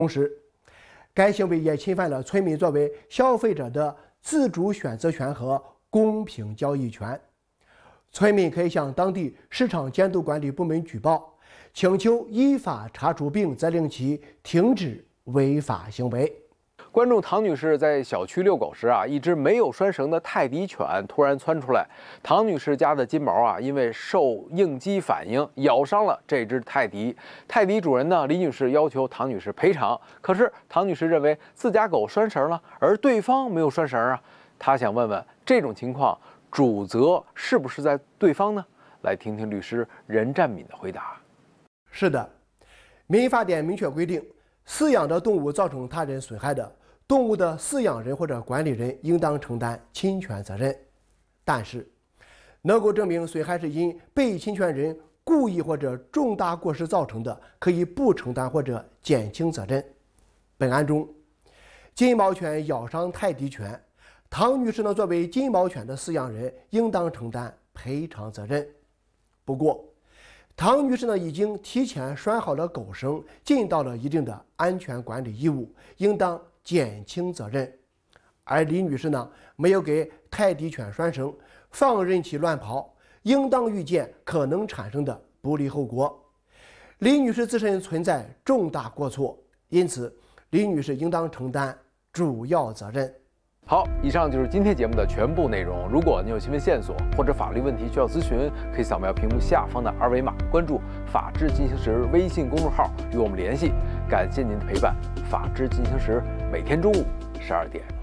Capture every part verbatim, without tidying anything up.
同时，该行为也侵犯了村民作为消费者的自主选择权和公平交易权。村民可以向当地市场监督管理部门举报，请求依法查处并责令其停止违法行为。 观众唐女士在小区遛狗时啊，一只没有拴绳的泰迪犬突然窜出来，唐女士家的金毛啊，因为受应激反应咬伤了这只泰迪。泰迪主人呢，李女士要求唐女士赔偿，可是唐女士认为自家狗拴绳了，而对方没有拴绳啊。她想问问，这种情况主责是不是在对方呢？来听听律师任占敏的回答。 是的，民法典明确规定，饲养的动物造成他人损害的，动物的饲养人或者管理人应当承担侵权责任。但是，能够证明损害是因被侵权人故意或者重大过失造成的，可以不承担或者减轻责任。本案中，金毛犬咬伤泰迪犬，唐女士呢作为金毛犬的饲养人，应当承担赔偿责任。不过，唐女士呢已经提前拴好了狗绳，尽到了一定的安全管理义务，应当减轻责任。而李女士呢没有给泰迪犬拴绳，放任其乱跑，应当预见可能产生的不利后果。李女士自身存在重大过错，因此李女士应当承担主要责任。 好，以上就是今天节目的全部内容。如果你有新闻线索或者法律问题需要咨询，可以扫描屏幕下方的二维码，关注“法治进行时”微信公众号与我们联系。感谢您的陪伴，法治进行时每天中午十二点。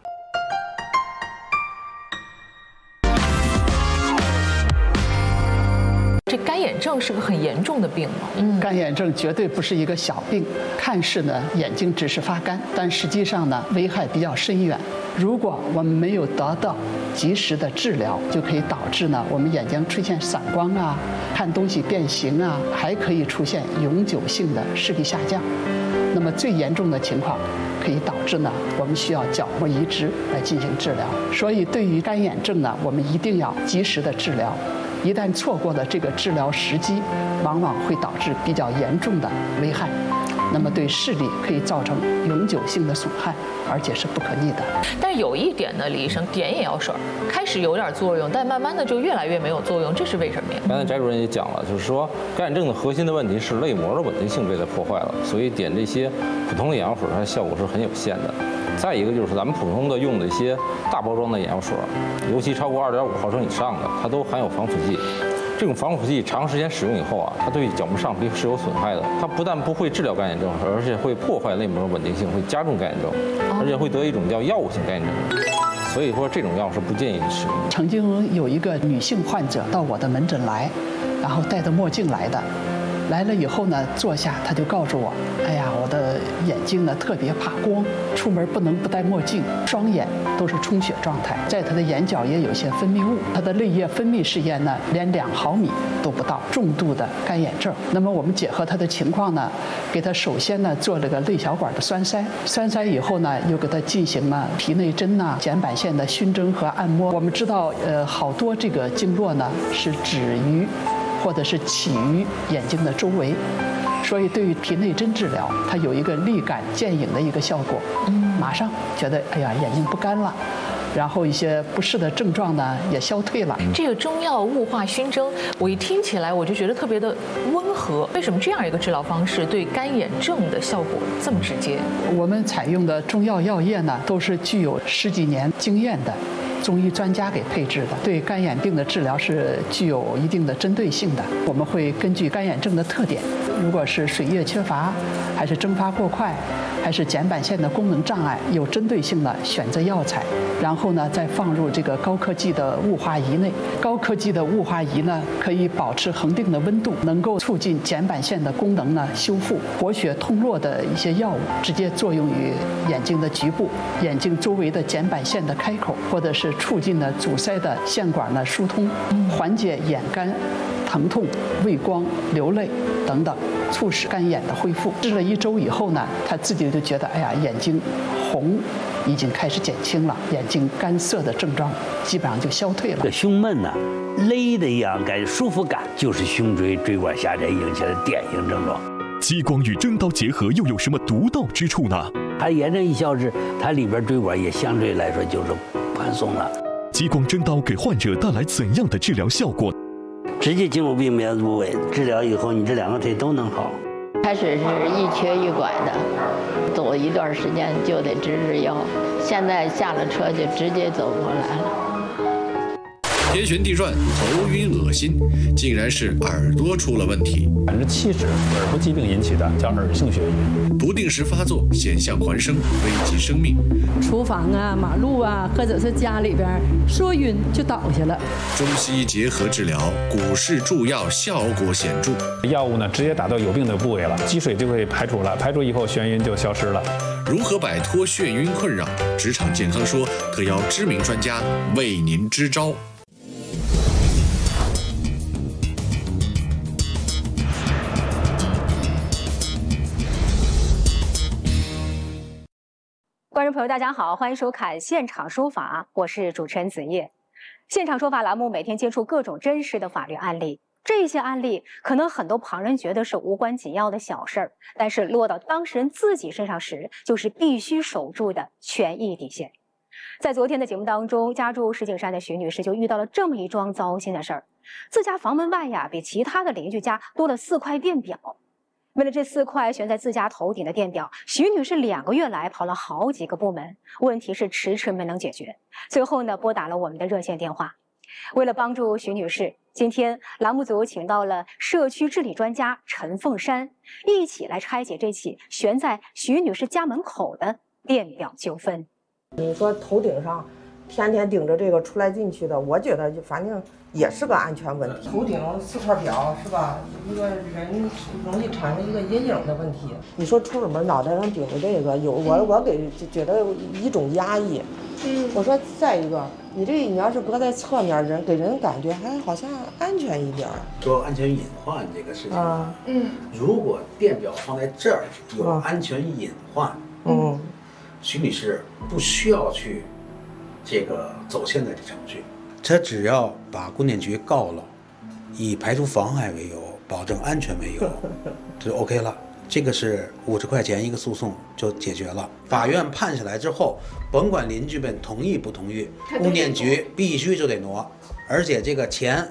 这干眼症是个很严重的病吗？ 嗯，干眼症绝对不是一个小病，看似呢眼睛只是发干，但实际上呢危害比较深远。如果我们没有得到及时的治疗，就可以导致呢我们眼睛出现散光啊，看东西变形啊，还可以出现永久性的视力下降。那么最严重的情况，可以导致呢我们需要角膜移植来进行治疗。所以对于干眼症呢，我们一定要及时的治疗。一旦错过了这个治疗时机，往往会导致比较严重的危害，那么对视力可以造成永久性的损害，而且是不可逆的。 但是有一点呢，李医生，点眼药水开始有点作用，但慢慢的就越来越没有作用，这是为什么呀？ 刚才翟主任也讲了，就是说干眼症的核心的问题是泪膜的稳定性被它破坏了，所以点这些普通的眼药水，它的效果是很有限的。再一个就是咱们普通的用的一些大包装的眼药水，尤其超过二点五毫升以上的，它都含有防腐剂。这种防腐剂长时间使用以后啊，它对角膜上皮是有损害的。它不但不会治疗干眼症，而且会破坏泪膜稳定性，会加重干眼症，而且会得一种叫药物性干眼症。所以说这种药是不建议使用。 曾经有一个女性患者到我的门诊来，然后戴着墨镜来的。来了以后呢，坐下他就告诉我，哎呀，我的眼睛呢特别怕光，出门不能不戴墨镜，双眼都是充血状态，在他的眼角也有些分泌物，他的泪液分泌试验呢连两毫米都不到，重度的干眼症。那么我们结合他的情况呢，给他首先呢做了个泪小管的栓塞，栓塞以后呢又给他进行了皮内针呐、睑板腺的熏蒸和按摩。我们知道，呃，好多这个经络呢是止于或者是起于眼睛的周围，所以对于皮内针治疗，它有一个立竿见影的一个效果，嗯，马上觉得哎呀眼睛不干了，然后一些不适的症状呢也消退了。 这个中药雾化熏蒸，我一听起来我就觉得特别的温和。为什么这样一个治疗方式对干眼症的效果这么直接？ 我们采用的中药药液呢，都是具有十几年经验的中医专家给配置的，对干眼病的治疗是具有一定的针对性的。我们会根据干眼症的特点，如果是水液缺乏，还是蒸发过快，还是睑板腺的功能障碍，有针对性的选择药材，然后呢再放入这个高科技的雾化仪内。高科技的雾化仪呢，可以保持恒定的温度，能够促进睑板腺的功能呢修复，活血通络的一些药物直接作用于眼睛的局部、眼睛周围的睑板腺的开口，或者是促进了阻塞的腺管的疏通，缓解眼干、疼痛、畏光、流泪等等，促使干眼的恢复。治了一周以后呢，他自己就觉得，哎呀，眼睛红已经开始减轻了，眼睛干涩的症状基本上就消退了。 这胸闷呢，勒的一样感觉舒服感，就是胸椎椎管狭窄引起的典型症状。 激光与真刀结合又有什么独到之处呢？ 它炎症一消失，它里边椎管也相对来说就是宽松了。 激光真刀给患者带来怎样的治疗效果？ 直接进入病变部位，治疗以后，你这两个腿都能好。 开始是一瘸一拐的，走一段时间就得直直腰，现在下了车就直接走过来了。 天旋地转，头晕恶心，竟然是耳朵出了问题。 百分之七十耳部疾病引起的叫耳性眩晕， 不定时发作，险象环生，危及生命。 厨房啊、马路啊，或者是家里边说晕就倒下了。 中西医结合治疗，股市助药效果显著。 药物呢直接打到有病的部位了，积水就会排除了，排除以后眩晕就消失了。 如何摆脱眩晕困扰？职场健康说特邀知名专家为您支招。 观众朋友，大家好，欢迎收看《现场说法》，我是主持人子叶。现场说法栏目每天接触各种真实的法律案例，这些案例可能很多旁人觉得是无关紧要的小事儿，但是落到当事人自己身上时，就是必须守住的权益底线。在昨天的节目当中，家住石景山的徐女士就遇到了这么一桩糟心的事儿：自家房门外呀，比其他的邻居家多了四块电表。为了这四块悬在自家头顶的电表，徐女士两个月来跑了好几个部门，问题是迟迟没能解决。最后呢，拨打了我们的热线电话。为了帮助徐女士，今天栏目组请到了社区治理专家陈凤山，一起来拆解这起悬在徐女士家门口的电表纠纷。 你说头顶上天天盯着这个出来进去的，我觉得就反正也是个安全问题。头顶四块表是吧？一个人容易产生一个阴影的问题。你说出了门脑袋上顶着这个，有我我给觉得一种压抑。嗯，我说再一个，你这你要是搁在侧面，人给人感觉还好像安全一点。 说安全隐患这个事情啊，嗯，如果电表放在这儿有安全隐患，嗯，徐女士不需要去这个走现在的程序。他只要把供电局告了，以排除妨害为由，保证安全为由，就 OK 了。这个是五十块钱一个诉讼就解决了。法院判下来之后，甭管邻居们同意不同意，供电局必须就得挪，而且这个钱